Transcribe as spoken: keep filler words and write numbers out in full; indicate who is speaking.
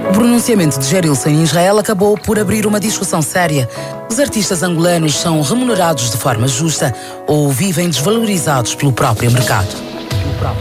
Speaker 1: O pronunciamento de Gerilson em Israel acabou por abrir uma discussão séria. Os artistas angolanos são remunerados de forma justa ou vivem desvalorizados pelo próprio mercado?